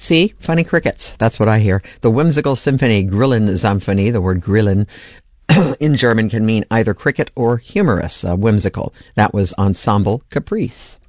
See? Funny crickets. That's what I hear. The whimsical symphony, Grillen-Symphonie, the word Grillen in German can mean either cricket or humorous, whimsical. That was Ensemble Caprice.